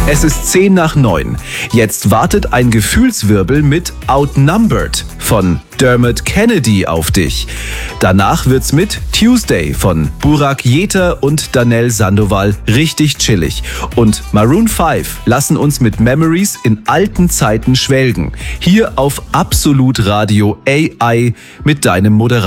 Es ist 10:09. Jetzt wartet ein Gefühlswirbel mit Outnumbered von Dermot Kennedy auf dich. Danach wird's mit Tuesday von Burak Yeter und Danell Sandoval richtig chillig. Und Maroon 5 lassen uns mit Memories in alten Zeiten schwelgen. Hier auf Absolut Radio AI mit deinem Moderator.